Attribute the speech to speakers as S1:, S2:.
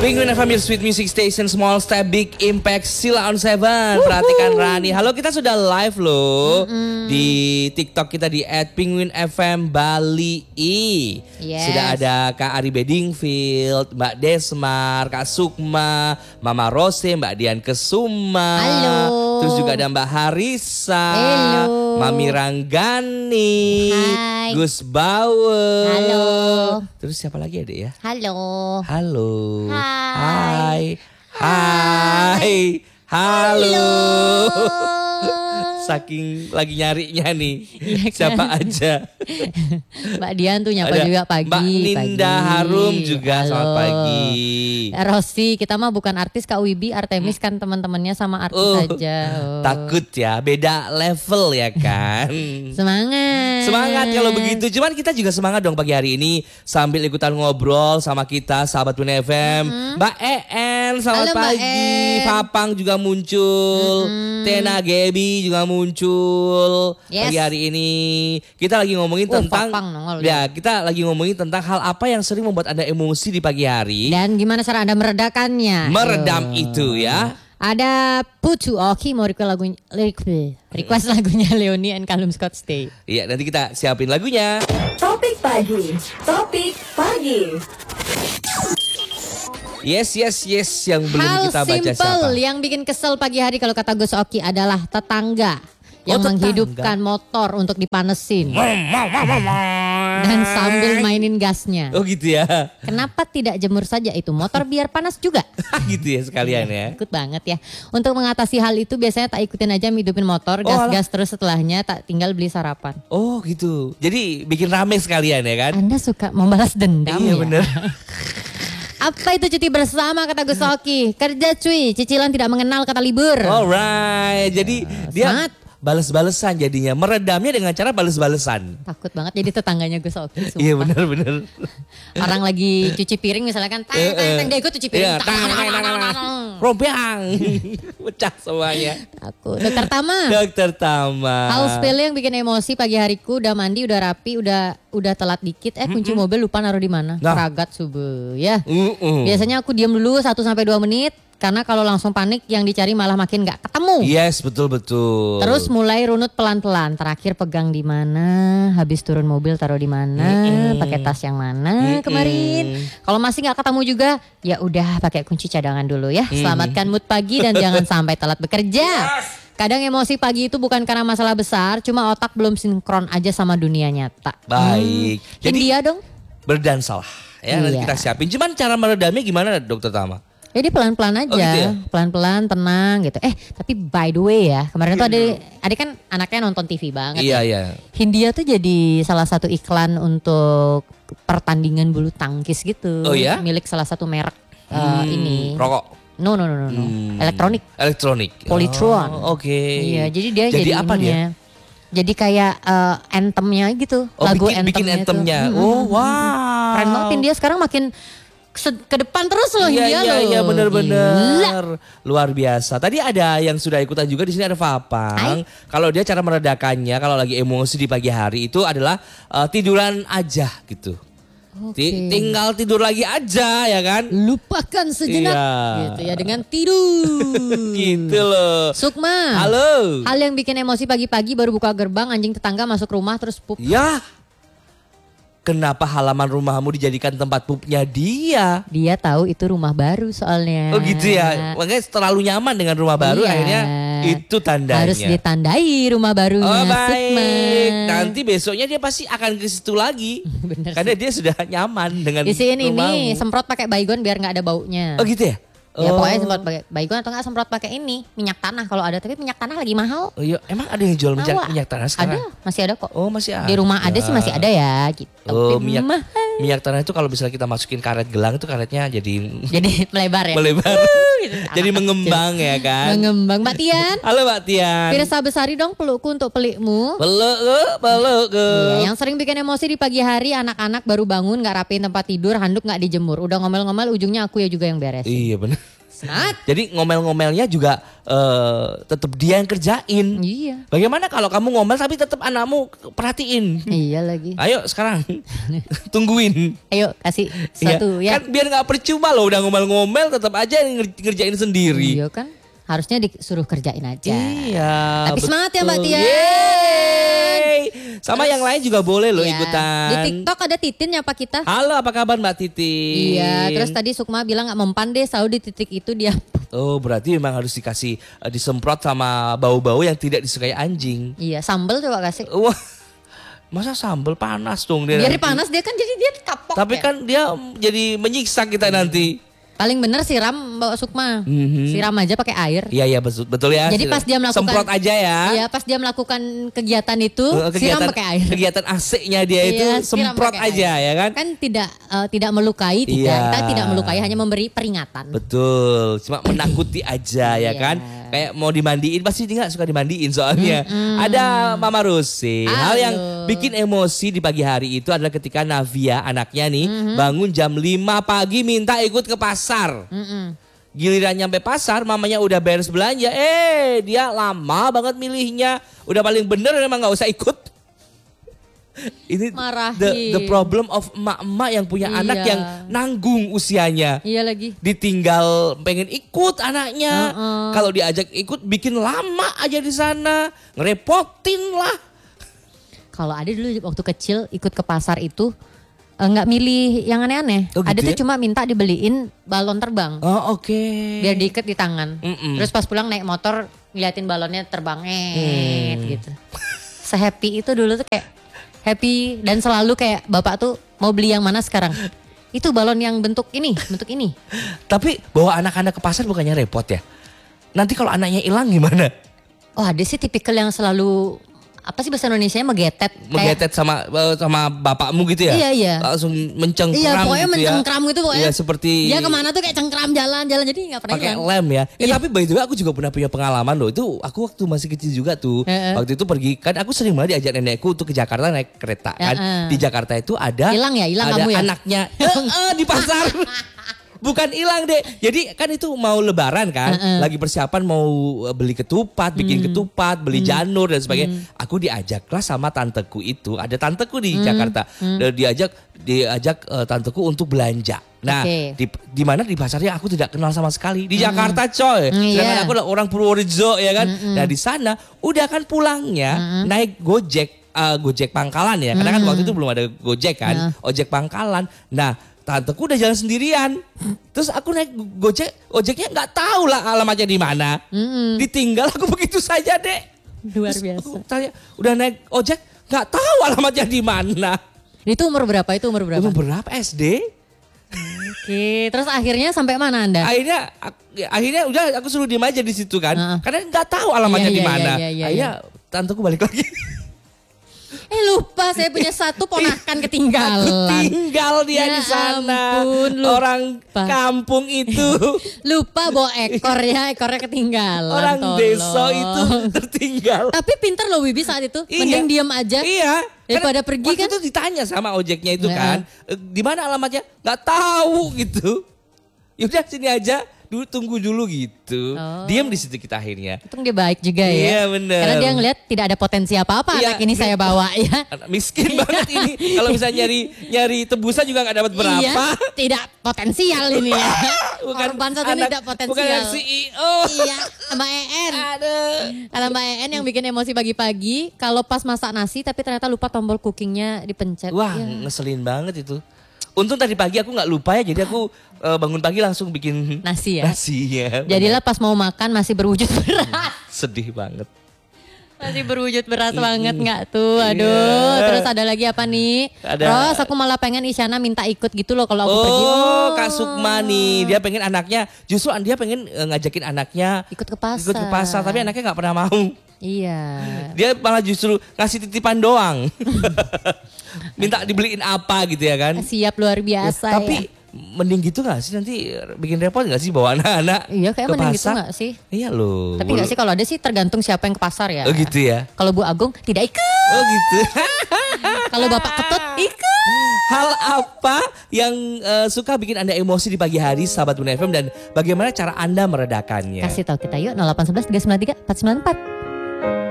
S1: Penguin FM, your sweet music station, small step, big impact, Sila on Seven. Perhatikan Rani. Halo, kita sudah live loh di TikTok kita di @penguinfm_Bali.
S2: Yes.
S1: Sudah ada Kak Ari Bedingfield, Mbak Desmar, Kak Sukma, Mama Rose, Mbak Dian Kesuma.
S2: Halo.
S1: Terus juga ada Mbak Harisa.
S2: Halo.
S1: Mami Ranggani.
S2: Hai.
S1: Gus Bauer.
S2: Halo.
S1: Terus siapa lagi adek ya?
S2: Halo.
S1: Halo.
S2: Hai.
S1: Hai. Halo.
S2: Halo.
S1: Saking lagi nyarinya nih.
S2: Iya kan?
S1: Siapa aja?
S2: Mbak Dian tuh nyapa
S1: Ada
S2: juga pagi.
S1: Mbak Ninda
S2: pagi.
S1: Harum juga.
S2: Halo.
S1: Selamat pagi.
S2: Rossi, kita mah bukan artis, Kak Wibi, Artemis kan teman-temannya sama artis aja. Oh.
S1: Takut ya, beda level ya kan.
S2: Semangat.
S1: Semangat kalau begitu. Cuman kita juga semangat dong pagi hari ini sambil ikutan ngobrol sama kita sahabat Penguin FM. Mbak En, selamat
S2: Halo, Mbak
S1: pagi.
S2: En.
S1: Papang juga muncul. Tena Gebi juga muncul.
S2: Yes.
S1: Pagi hari ini kita lagi ngomongin tentang
S2: Papang nongol
S1: ya, kita lagi ngomongin tentang hal apa yang sering membuat Anda emosi di pagi hari.
S2: Dan gimana cara Anda meredakannya?
S1: Meredam
S2: Yo.
S1: itu ya.
S2: Ada Putu Oki mau request lagunya Leonie and Callum Scott Stay.
S1: Iya, nanti kita siapin lagunya.
S3: Topik pagi. Topik pagi.
S1: Yes. Yang belum
S2: Hal
S1: kita baca
S2: simple
S1: siapa?
S2: yang bikin kesel pagi hari kalau kata Gus Oki adalah tetangga yang
S1: tetangga.
S2: menghidupkan motor untuk dipanesin dan sambil mainin gasnya.
S1: Oh gitu ya.
S2: Kenapa tidak jemur saja itu motor biar panas juga?
S1: Gitu ya sekalian ya.
S2: Ikut banget ya. Untuk mengatasi hal itu biasanya tak ikutin aja hidupin motor, gas-gas terus setelahnya tak tinggal beli sarapan.
S1: Oh gitu. Jadi bikin rame sekalian ya kan?
S2: Anda suka membalas dendam
S1: Iya
S2: ya?
S1: bener.
S2: Apa itu cuti bersama kata Gus Oki? Kerja cuy, cicilan tidak mengenal kata libur.
S1: Alright. Jadi dia
S2: semangat.
S1: bales-balesan jadinya. Meredamnya dengan cara bales-balesan.
S2: Takut banget jadi tetangganya Gus Oki.
S1: Iya bener.
S2: Orang lagi cuci piring misalnya kan, tang, dia ikut cuci piring.
S1: Iya, rompiang. Pecah semuanya.
S2: Takut. Dokter Tama.
S1: Dokter Tama.
S2: Hal sepele yang bikin emosi pagi hariku, udah mandi, udah rapi, udah telat dikit, kunci mobil lupa naruh di mana.
S1: Nah.
S2: Keragat subuh ya. Biasanya aku diam dulu 1-2 menit. Karena kalau langsung panik yang dicari malah makin gak ketemu.
S1: Yes, betul.
S2: Terus mulai runut pelan-pelan. Terakhir pegang di mana, habis turun mobil taruh di mana, pakai tas yang mana kemarin. Kalau masih nggak ketemu juga, ya udah pakai kunci cadangan dulu ya. Selamatkan mood pagi dan jangan sampai telat bekerja. Kadang emosi pagi itu bukan karena masalah besar, cuma otak belum sinkron aja sama dunia nyata.
S1: Baik. Jadi
S2: India dong.
S1: berdansalah ya. Nanti
S2: Iya.
S1: kita siapin. Cuman cara meredamnya gimana Dokter Tama?
S2: Jadi pelan-pelan aja,
S1: Oh, gitu ya?
S2: pelan-pelan tenang gitu. Tapi by the way ya, kemarin tuh ada kan anaknya nonton TV banget.
S1: Iya.
S2: Hindia tuh jadi salah satu iklan untuk pertandingan bulu tangkis gitu.
S1: Oh ya?
S2: Milik salah satu merek ini.
S1: Rokok.
S2: No. Elektronik. Polytron.
S1: Oh, oke.
S2: Iya, jadi dia
S1: Jadi
S2: jadi
S1: apa dia?
S2: ininya. Jadi kayak anthemnya gitu,
S1: Oh,
S2: lagu
S1: bikin anthemnya.
S2: itu.
S1: Oh, wow.
S2: Keren banget Hindia sekarang makin ke depan terus loh Hindia loh.
S1: Iya
S2: Gila.
S1: benar. Luar biasa. Tadi ada yang sudah ikutan juga di sini ada Fapang. Kalau dia cara meredakannya kalau lagi emosi di pagi hari itu adalah tiduran aja gitu.
S2: Oke.
S1: Tinggal tidur lagi aja ya kan?
S2: Lupakan sejenak
S1: Iya.
S2: gitu ya dengan tidur.
S1: Gitu loh.
S2: Sukma.
S1: Halo.
S2: Hal yang bikin emosi pagi-pagi baru buka gerbang anjing tetangga masuk rumah terus pup.
S1: Ya. Kenapa halaman rumahmu dijadikan tempat pupnya dia?
S2: Dia tahu itu rumah baru soalnya.
S1: Oh gitu ya. Makanya terlalu nyaman dengan rumah baru
S2: Iya.
S1: akhirnya itu tandanya.
S2: Harus ditandai rumah barunya.
S1: Oh baik.
S2: Sukma.
S1: Nanti besoknya dia pasti akan ke situ lagi.
S2: Bener
S1: Karena dia sudah nyaman dengan
S2: Isiin
S1: rumahmu.
S2: ini semprot pakai baygon biar nggak ada baunya.
S1: Oh gitu ya?
S2: Ya pokoknya semprot pakai baygon atau nggak semprot pakai ini minyak tanah kalau ada, tapi minyak tanah lagi mahal.
S1: Oh iya, emang ada yang jual
S2: Tahu,
S1: minyak tanah sekarang?
S2: Ada, masih ada kok.
S1: Oh masih ada.
S2: Di rumah ada sih masih ada ya gitu.
S1: Oh
S2: Tapi
S1: minyak
S2: mahal.
S1: minyak tanah itu kalau misalnya kita masukin karet gelang itu karetnya jadi
S2: Jadi melebar ya.
S1: melebar.
S2: Gitu.
S1: Jadi
S2: Anak
S1: mengembang ya kan?
S2: Mengembang. Mbak Tian.
S1: Halo Mbak Tian.
S2: Firsa Besari dong pelukku untuk pelikmu.
S1: Peluk ke.
S2: Iya, yang sering bikin emosi di pagi hari anak-anak baru bangun gak rapiin tempat tidur, handuk gak dijemur. Udah ngomel-ngomel ujungnya aku ya juga yang beres.
S1: Iya benar.
S2: Smart.
S1: Jadi ngomel-ngomelnya juga tetap dia yang kerjain.
S2: Iya.
S1: Bagaimana kalau kamu ngomel tapi tetap anakmu perhatiin?
S2: Iya lagi.
S1: Ayo sekarang tungguin.
S2: Ayo kasih satu ya.
S1: Kan biar nggak percuma loh udah ngomel-ngomel tetap aja ngerjain sendiri.
S2: Iya kan. Harusnya disuruh kerjain aja.
S1: Iya.
S2: Tapi semangat ya Mbak
S1: betul.
S2: Tia.
S1: Yeay. Sama yang lain juga boleh loh
S2: Iya.
S1: ikutan.
S2: Di TikTok ada Titin nyapa kita.
S1: Halo, apa kabar Mbak Titi?
S2: Iya, terus tadi Sukma bilang gak mempan deh, selalu di titik itu dia.
S1: Oh, berarti memang harus dikasih disemprot sama bau-bau yang tidak disukai anjing.
S2: Iya, sambel coba kasih.
S1: Wah, masa sambal panas dong dia?
S2: Biar
S1: nanti?
S2: panas dia kan jadi dia kapok.
S1: Tapi
S2: ya.
S1: kan dia jadi menyiksa kita nanti.
S2: Paling bener siram Mbak Sukma. Siram aja pakai air.
S1: Iya, iya betul ya.
S2: Jadi pas dia melakukan
S1: semprot aja ya.
S2: Iya, pas dia melakukan kegiatan itu siram pakai air.
S1: Kegiatan AC-nya dia itu
S2: Iya, siram
S1: semprot
S2: pakai
S1: aja
S2: air.
S1: ya kan?
S2: Kan tidak melukai, tidak.
S1: Iya.
S2: Kita tidak melukai, hanya memberi peringatan.
S1: Betul, cuma menakuti aja ya
S2: Iya.
S1: kan. Kayak mau dimandiin pasti dia nggak suka dimandiin soalnya. Ada Mama Rusi. Hal yang bikin emosi di pagi hari itu adalah ketika Navia anaknya nih bangun jam 5 pagi minta ikut ke pasar. Giliran nyampe pasar mamanya udah beres belanja. Dia lama banget milihnya. Udah paling bener emang nggak usah ikut. Ini
S2: Marahin.
S1: the problem of emak-emak yang punya anak
S2: Iya.
S1: yang nanggung usianya.
S2: Iya lagi.
S1: Ditinggal pengen ikut anaknya. Kalau diajak ikut bikin lama aja di sana. Ngerepotin lah.
S2: Kalau ada dulu waktu kecil ikut ke pasar itu nggak milih yang aneh-aneh.
S1: Oh, gitu
S2: Ada tuh
S1: ya?
S2: cuma minta dibeliin balon terbang.
S1: Oh oke.
S2: Biar diikat di tangan. Terus pas pulang naik motor ngeliatin balonnya terbang gitu. Se-happy itu dulu tuh kayak happy dan selalu kayak bapak tuh mau beli yang mana sekarang. Itu balon yang bentuk ini.
S1: Tapi bawa anak-anak ke pasar bukannya repot ya? Nanti kalau anaknya hilang gimana?
S2: Oh ada sih tipikal yang selalu apa sih bahasa Indonesianya megetet.
S1: Menggetet sama bapakmu gitu ya?
S2: Iya, iya.
S1: Langsung mencengkram
S2: Iya pokoknya
S1: gitu
S2: mencengkram gitu pokoknya.
S1: Iya seperti.
S2: Dia kemana tuh kayak cengkram jalan-jalan jadi gak pernah
S1: Pakai
S2: hilang.
S1: lem ya.
S2: Iya.
S1: Tapi by the way aku juga pernah punya pengalaman loh. Itu aku waktu masih kecil juga tuh. Waktu itu pergi kan aku sering banget diajak nenekku untuk ke Jakarta naik kereta kan. Di Jakarta itu ada
S2: Hilang ya, hilang
S1: ada
S2: kamu ya?
S1: anaknya di pasar. Bukan hilang deh. Jadi kan itu mau lebaran kan. Lagi persiapan mau beli ketupat, bikin ketupat, beli janur dan sebagainya. Aku diajaklah sama tanteku itu. Ada tanteku di Jakarta. Dan diajak tanteku untuk belanja. Nah,
S2: Oke.
S1: di mana di pasarnya aku tidak kenal sama sekali. Di Jakarta coy. Sedangkan
S2: Iya.
S1: aku adalah orang Purworejo ya kan. Nah, di sana udah kan pulangnya naik Gojek. Gojek pangkalan ya. Karena kan waktu itu belum ada Gojek kan. Ojek pangkalan. Nah, tanteku udah jalan sendirian. Terus aku naik ojeknya nggak tahu lah alamatnya di mana. Ditinggal aku begitu saja, Dek.
S2: Luar
S1: Terus
S2: biasa.
S1: aku tanya, udah naik ojek nggak tahu alamatnya di mana.
S2: Itu umur berapa?
S1: Umur berapa SD?
S2: Oke, terus akhirnya sampai mana Anda?
S1: Akhirnya udah aku suruh diem aja di situ kan. Karena nggak tahu alamatnya
S2: Iya,
S1: di
S2: iya,
S1: mana.
S2: iya, iya,
S1: Akhirnya tanteku balik lagi.
S2: Lupa saya punya satu ponakan ketinggalan.
S1: Aku tinggal dia
S2: Ya
S1: di sana.
S2: ampun, lupa.
S1: Orang kampung itu.
S2: Lupa bawa ekornya ketinggalan.
S1: Orang
S2: tolong.
S1: desa itu tertinggal.
S2: Tapi pinter loh Wibi saat itu.
S1: Iya.
S2: Mending diem aja.
S1: Iya.
S2: Daripada
S1: Karena
S2: pergi
S1: waktu
S2: kan.
S1: itu ditanya sama ojeknya itu
S2: Iya.
S1: kan. Di mana alamatnya? Nggak tahu gitu. Yaudah sini aja. Tunggu dulu gitu.
S2: Oh.
S1: Diam di situ kita akhirnya.
S2: Untung dia baik juga ya.
S1: Iya, bener.
S2: Karena dia ngeliat tidak ada potensi apa-apa
S1: Iya,
S2: anak ini saya bawa ya.
S1: Anak miskin banget ini. Kalau bisa nyari tebusan juga nggak dapat berapa.
S2: Iya, tidak potensial ini ya. Korban satu ini
S1: anak-
S2: tidak potensial.
S1: Bukan anak CEO.
S2: Iya, Mbak EN.
S1: Aduh.
S2: Kata Mbak EN yang bikin emosi pagi-pagi, kalau pas masak nasi tapi ternyata lupa tombol cookingnya dipencet.
S1: Wah,
S2: Ya.
S1: ngeselin banget itu. Untung tadi pagi aku nggak lupa ya, jadi aku bangun pagi langsung bikin
S2: Nasi ya?
S1: Nasi ya.
S2: Jadilah pas mau makan masih berwujud beras.
S1: Sedih banget.
S2: Masih berwujud beras banget nggak tuh? Aduh,
S1: Iya.
S2: terus ada lagi apa nih?
S1: Ada.
S2: Ros, aku malah pengen Isyana minta ikut gitu loh kalau aku pergi.
S1: Oh, Kak Sukma nih, dia pengen anaknya, justru dia pengen ngajakin anaknya
S2: Ikut ke pasar.
S1: tapi anaknya nggak pernah mau.
S2: Iya.
S1: Dia malah justru ngasih titipan doang. Minta dibeliin apa gitu ya kan.
S2: Siap luar biasa
S1: Tapi
S2: ya.
S1: mending gitu gak sih, nanti bikin repot gak sih bawa anak-anak
S2: Iya kayak
S1: ke
S2: mending gitu
S1: pasar?
S2: gak sih?
S1: Iya loh.
S2: Tapi gak sih kalau ada sih tergantung siapa yang ke pasar ya.
S1: Oh gitu ya.
S2: Kalau Bu Agung tidak ikut.
S1: Oh gitu.
S2: Kalau Bapak Ketut ikut.
S1: Hal apa yang suka bikin Anda emosi di pagi hari sahabat Bunda FM, dan bagaimana cara Anda meredakannya?
S2: Kasih tahu kita yuk 0811 393 494.